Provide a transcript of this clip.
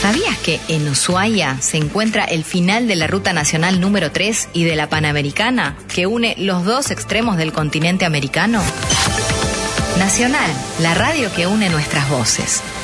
¿Sabías que en Ushuaia se encuentra el final de la Ruta Nacional número 3 y de la Panamericana, que une los dos extremos del continente americano? Nacional, la radio que une nuestras voces.